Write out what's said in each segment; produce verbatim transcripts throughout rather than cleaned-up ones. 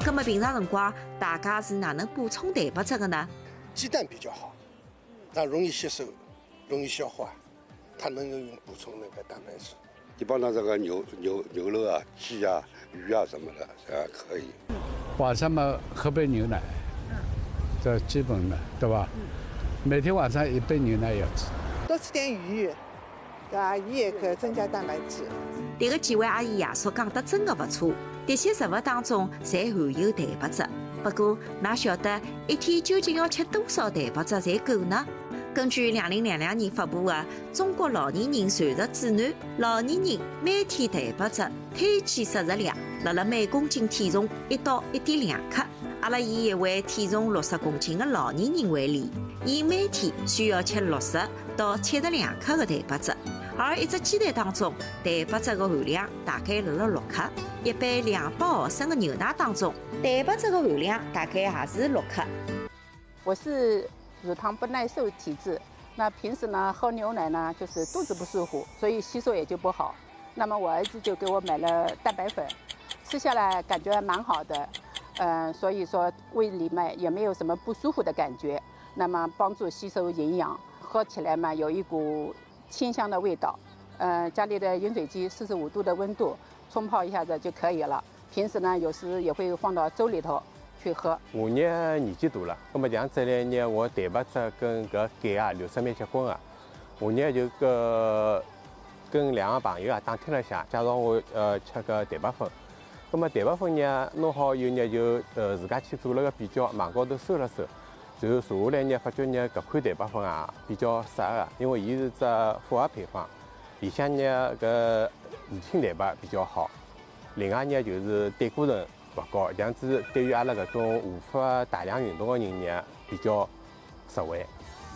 那么平常辰光，大家是哪能补充蛋白质的呢？ 鸡蛋比较好，它容易吸收，容易消化，它能够用补充那个蛋白质。 一般的这个牛牛牛肉啊、鸡啊、鱼啊什么的，呃，可以。 晚上嘛，喝杯牛奶，这基本的，对吧？每天晚上一杯牛奶要吃。 多吃点鱼，对吧？鱼也可以增加蛋白质。 迭个几位阿姨爷叔讲得真的不错，这些食物当中侪含有蛋白质。不过，㑚晓得一天究竟要吃多少蛋白质才够呢？根据两零两两年发布的《中国老年人膳食指南》，老年人每天蛋白质推荐摄入量，辣辣每公斤体重一到一点两克。阿拉以一位体重六十公斤的老年人为例，伊每天需要吃六十到七十两克的蛋白质。而一只鸡蛋当中，蛋白质的含量大概辣辣六克。一杯两百毫升的牛奶当中，蛋白质的含量大概也是六克。 我是乳糖不耐受体质，那平时呢喝牛奶呢就是肚子不舒服，所以吸收也就不好。那么我儿子就给我买了蛋白粉，吃下来感觉蛮好的，嗯、呃，所以说胃里面也没有什么不舒服的感觉。那么帮助吸收营养，喝起来嘛有一股清香的味道。呃，家里的饮水机四十五度的温度，冲泡一下子就可以了。平时呢有时也会放到粥里头去喝。 我呢年纪大了，那么像这两年我蛋白质跟搿钙啊流失蛮结棍啊。我呢就搿跟两个朋友啊打听了下，介绍我呃吃个蛋白粉。那么蛋白粉呢弄好以后呢就呃自家去做了个比较，网高头搜了搜，然后查下来呢发觉呢搿款蛋白粉啊比较适合，因为伊是只复合配方，里向呢搿乳清蛋白比较好。另外呢，就是胆固醇勿高，这样子对于阿拉搿种无法大量运动的人呢，比较实惠。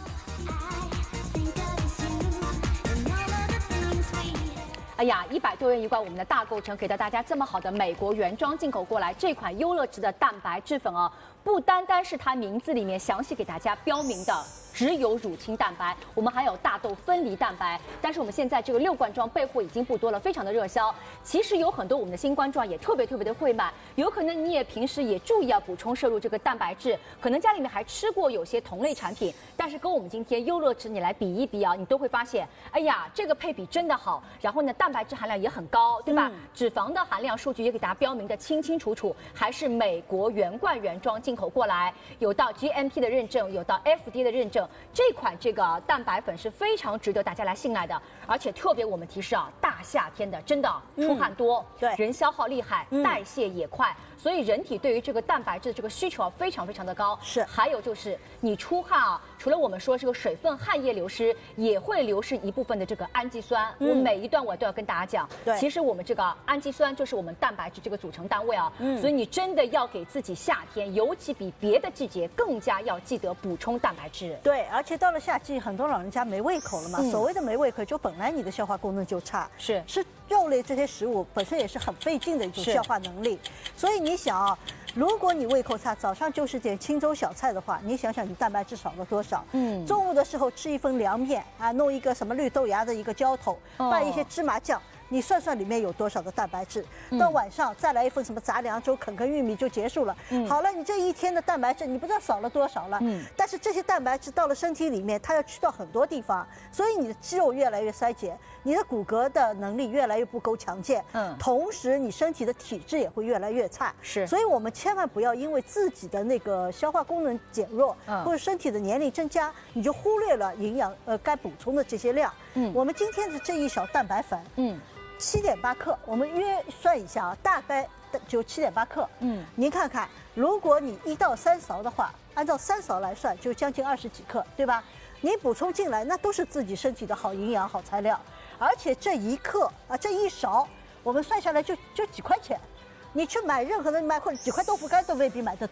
哎呀，一百多元一罐，我们的大购城给到大家这么好的美国原装进口过来这款优乐质的蛋白质粉啊，不单单是它名字里面详细给大家标明的只有乳清蛋白，我们还有大豆分离蛋白。但是我们现在这个六罐装备货已经不多了，非常的热销。其实有很多我们的新观众也特别特别的会买，有可能你也平时也注意要补充摄入这个蛋白质，可能家里面还吃过有些同类产品，但是跟我们今天优乐质你来比一比啊，你都会发现，哎呀，这个配比真的好，然后呢，蛋白质含量也很高，对吧？嗯、脂肪的含量数据也给大家标明的清清楚楚，还是美国原罐原装进口过来，有到 G M P 的认证，有到 F D A 的认证。这款这个蛋白粉是非常值得大家来信赖的，而且特别我们提示啊，大夏天的真的出汗多，嗯、对，人消耗厉害，嗯、代谢也快，所以人体对于这个蛋白质这个需求啊非常非常的高。是，还有就是你出汗啊，除了我们说这个水分、汗液流失，也会流失一部分的这个氨基酸。嗯、我每一段我都要跟大家讲，对，其实我们这个氨基酸就是我们蛋白质这个组成单位啊。嗯，所以你真的要给自己夏天，尤其比别的季节更加要记得补充蛋白质。 对，而且到了夏季，很多老人家没胃口了嘛。嗯、所谓的没胃口，就本来你的消化功能就差，是吃肉类这些食物本身也是很费劲的一种消化能力。所以你想啊，如果你胃口差，早上就是点清粥小菜的话，你想想你蛋白质少了多少？嗯，中午的时候吃一份凉面啊，弄一个什么绿豆芽的一个浇头，拌一些芝麻酱。你算算里面有多少的蛋白质？到晚上再来一份什么杂粮粥，啃啃玉米就结束了。嗯、好了，你这一天的蛋白质你不知道少了多少了。嗯、但是这些蛋白质到了身体里面，它要去到很多地方，所以你的肌肉越来越衰竭，你的骨骼的能力越来越不够强健。嗯，同时你身体的体质也会越来越差。是，所以我们千万不要因为自己的那个消化功能减弱，嗯、或者身体的年龄增加，你就忽略了营养呃该补充的这些量。嗯，我们今天的这一勺蛋白粉，嗯。七点八克，我们约算一下啊，大概就七点八克。嗯，您看看，如果你一到三勺的话，按照三勺来算，就将近二十几克，对吧？你补充进来，那都是自己身体的好营养、好材料。而且这一克啊，这一勺，我们算下来就就几块钱。你去买任何的买或者几块豆腐干都未必买得到，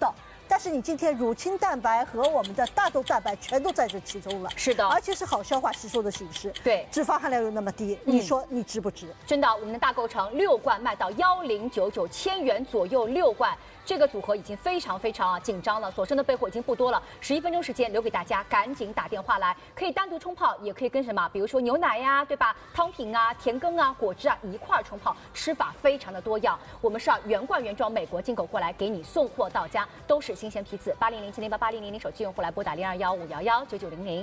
但是你今天乳清蛋白和我们的大豆蛋白全都在这其中了。 是的， 而且是好消化吸收的形式。 对， 脂肪含量又那么低，你说你值不值？ 真的，我们的大购城六罐卖到幺零九九千元左右，六罐。这个组合已经非常非常啊紧张了，所剩的备货已经不多了，十一分钟时间留给大家，赶紧打电话来，可以单独冲泡，也可以跟什么，比如说牛奶呀，对吧？汤品啊、甜羹啊、果汁啊一块儿冲泡，吃法非常的多样。我们是啊原罐原装美国进口过来，给你送货到家，都是新鲜批次。八零零七零八八零零零手机用户来拨打零二幺五幺幺九九零零。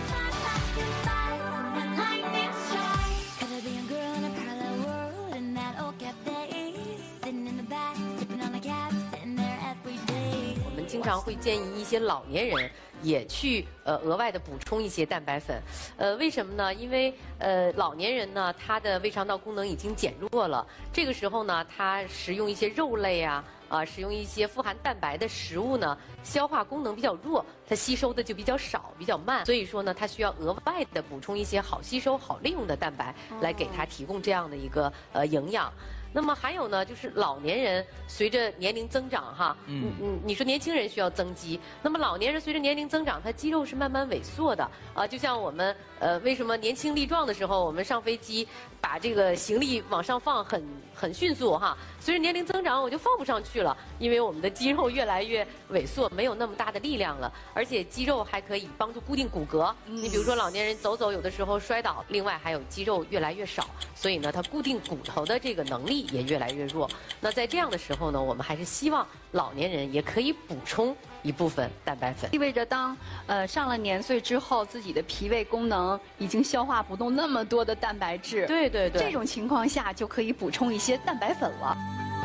经常会建议一些老年人也去呃额外的补充一些蛋白粉，呃为什么呢？因为呃老年人呢他的胃肠道功能已经减弱了，这个时候呢他食用一些肉类啊啊食用一些富含蛋白的食物呢，消化功能比较弱，它吸收的就比较少，比较慢，所以说呢他需要额外的补充一些好吸收、好利用的蛋白来给他提供这样的一个呃营养。那么还有呢，就是老年人随着年龄增长哈，嗯嗯，你说年轻人需要增肌，那么老年人随着年龄增长，他肌肉是慢慢萎缩的啊。就像我们呃，为什么年轻力壮的时候，我们上飞机把这个行李往上放很很迅速哈，随着年龄增长我就放不上去了，因为我们的肌肉越来越萎缩，没有那么大的力量了，而且肌肉还可以帮助固定骨骼。你比如说老年人走走，有的时候摔倒，另外还有肌肉越来越少，所以呢，它固定骨头的这个能力也越来越弱。那在这样的时候呢，我们还是希望老年人也可以补充一部分蛋白粉。 意味着当呃上了年岁之后，自己的脾胃功能已经消化不动那么多的蛋白质。 对对对， 这种情况下就可以补充一些蛋白粉了。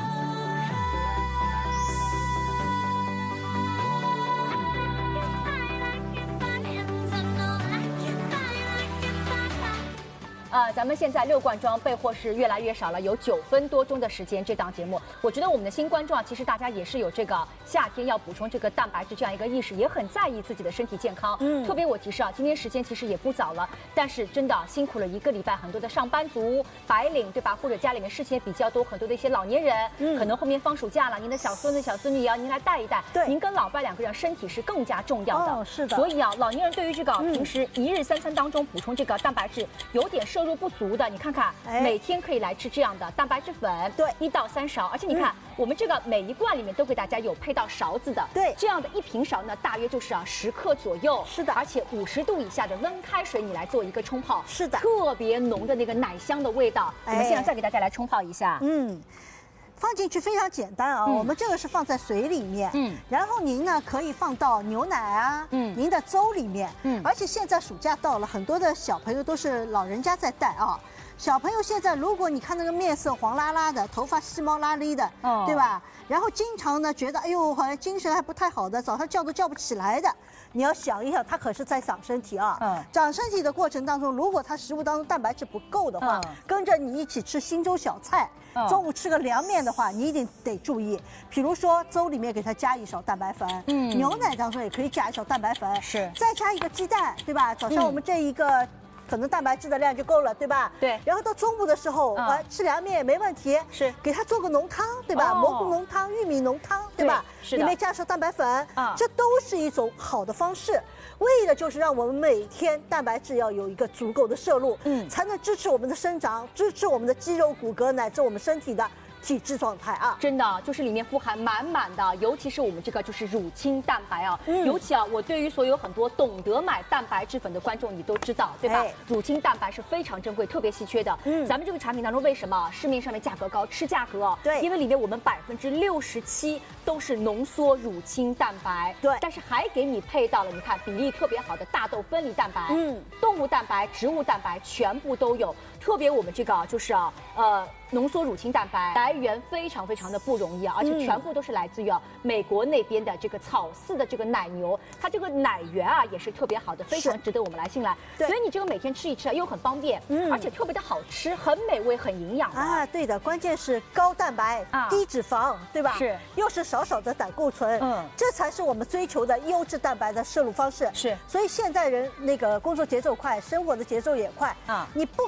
呃，咱们现在六罐装备货是越来越少了，有九分多钟的时间。这档节目，我觉得我们的新观众啊，其实大家也是有这个夏天要补充这个蛋白质这样一个意识，也很在意自己的身体健康。嗯，特别我提示啊，今天时间其实也不早了，但是真的辛苦了一个礼拜，很多的上班族、白领，对吧？或者家里面事情也比较多，很多的一些老年人，嗯，可能后面放暑假了，您的小孙子、小孙女也要您来带一带。对，您跟老伴两个人身体是更加重要的。哦，是的。所以啊，老年人对于这个平时一日三餐当中补充这个蛋白质，有点摄入不足的，你看看，每天可以来吃这样的蛋白质粉，对，一到三勺，而且你看、嗯、我们这个每一罐里面都给大家有配到勺子的，对，这样的一瓶勺呢，大约就是啊十克左右，是的，而且五十度以下的温开水你来做一个冲泡，是的，特别浓的那个奶香的味道。我们现在再给大家来冲泡一下，嗯。 放进去非常简单啊、哦嗯，我们这个是放在水里面，嗯，然后您呢可以放到牛奶啊，嗯，您的粥里面，嗯，而且现在暑假到了，很多的小朋友都是老人家在带啊。小朋友现在，如果你看那个面色黄拉拉的，头发稀毛拉里的，哦，对吧？然后经常呢觉得，哎呦，好像精神还不太好的，早上叫都叫不起来的。你要想一想，他可是在长身体啊。嗯。长身体的过程当中，如果他食物当中蛋白质不够的话，嗯、跟着你一起吃新粥小菜，嗯、中午吃个凉面的话，你一定得注意。比如说粥里面给他加一勺蛋白粉，嗯，牛奶当中也可以加一勺蛋白粉，是，再加一个鸡蛋，对吧？早上我们这一个。嗯可能蛋白质的量就够了，对吧？对。然后到中午的时候，呃，吃凉面也没问题，是给他做个浓汤，对吧？蘑菇浓汤、玉米浓汤，对吧？是的。里面加上蛋白粉，啊，这都是一种好的方式，为的就是让我们每天蛋白质要有一个足够的摄入，嗯，才能支持我们的生长，支持我们的肌肉、骨骼乃至我们身体的体质状态啊。真的，就是里面富含满满的，尤其是我们这个就是乳清蛋白啊。嗯。尤其啊，我对于所有很多懂得买蛋白质粉的观众，你都知道，对吧？哎、乳清蛋白是非常珍贵、特别稀缺的。嗯。咱们这个产品当中，为什么市面上面价格高？吃价格哦。对。因为里面我们百分之六十七都是浓缩乳清蛋白。对。但是还给你配到了，你看比例特别好的大豆分离蛋白。嗯。动物蛋白、植物蛋白全部都有。特别我们这个啊，就是啊，呃，浓缩乳清蛋白来源非常非常的不容易啊，而且全部都是来自于啊美国那边的这个草饲的这个奶牛，它这个奶源啊也是特别好的，非常值得我们来信赖。所以你这个每天吃一吃啊，又很方便，嗯，而且特别的好吃，很美味，很营养啊。对的，关键是高蛋白、啊、低脂肪，对吧？是，又是少少的胆固醇，嗯，这才是我们追求的优质蛋白的摄入方式。是，所以现代人那个工作节奏快，生活的节奏也快啊，你不可能在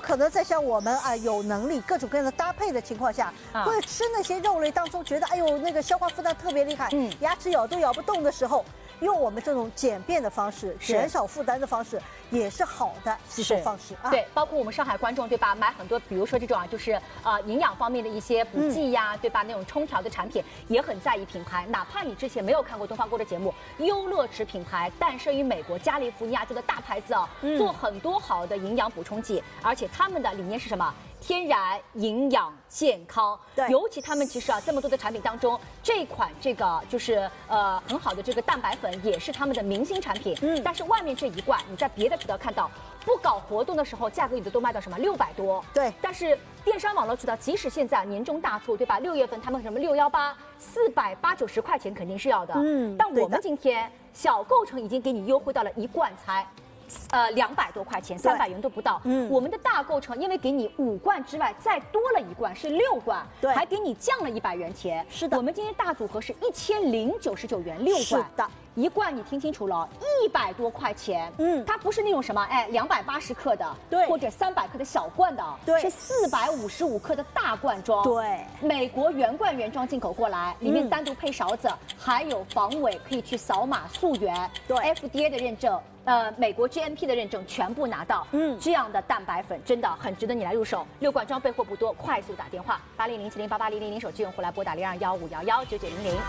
像我们啊有能力各种各样的搭配的情况下， 啊、 会吃那些肉类当中觉得哎呦那个消化负担特别厉害，嗯，牙齿咬都咬不动的时候。用我们这种简便的方式，减少负担的方式，也是好的吸收方式啊。 对，包括我们上海观众对吧，买很多，比如说这种啊，就是呃营养方面的一些补剂呀，嗯、对吧？那种冲调的产品也很在意品牌。哪怕你之前没有看过东方锅的节目，优乐池品牌诞生于美国加利福尼亚州的大牌子啊，嗯、做很多好的营养补充剂，而且他们的理念是什么？天然、营养、健康，对，尤其他们其实啊，这么多的产品当中，这款这个就是呃很好的这个蛋白粉也是他们的明星产品。嗯，但是外面这一罐，你在别的渠道看到，不搞活动的时候，价格有的都卖到什么六百多。对，但是电商网络渠道，即使现在年终大促，对吧？六月份他们什么六幺八，四百八九十块钱肯定是要的。嗯，但我们今天小购城已经给你优惠到了一罐才。呃，两百多块钱，三百元都不到。嗯，我们的大购城因为给你五罐之外，再多了一罐，是六罐，对，还给你降了一百元钱。是的，我们今天大组合是一千零九十九元六罐。是的。一罐你听清楚了，一百多块钱。嗯，它不是那种什么哎两百八十克的，对，或者三百克的小罐的，对，是四百五十五克的大罐装。对，美国原罐原装进口过来，里面单独配勺子，嗯、还有防伪，可以去扫码溯源。对 ，F D A 的认证，呃，美国 G M P 的认证全部拿到。嗯，这样的蛋白粉真的很值得你来入手。六罐装备货不多，快速打电话八零零七零八八零零零手机用户来拨打零二幺五幺幺九九零零。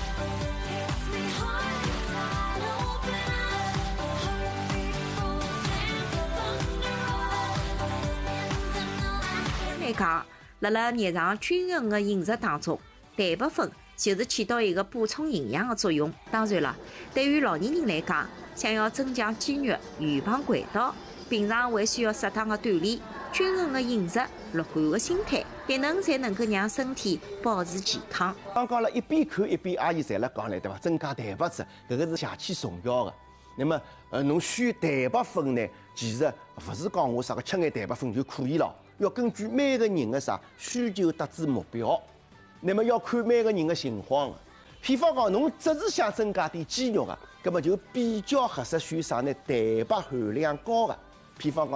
来讲，辣辣日常均衡的饮食当中，蛋白粉就是起到一个补充营养的作用。当然了，对于老年人来讲，想要增强肌肉、预防轨道，平常还需要适当的锻炼、均衡的饮食、乐观的心态，才能才能够让身体保持健康。 刚刚了一边看一边阿姨侪辣讲了，对伐？增加蛋白质，搿个是邪气重要的。那么，呃，侬选蛋白粉呢，其实勿是讲我啥个吃眼蛋白粉就可以了。要根据每个人的啥需求达至目标，那么要看每个人的情况的。譬方讲，侬只是想增加点肌肉啊，那么就比较合适选啥呢？蛋白含量高的，譬方讲。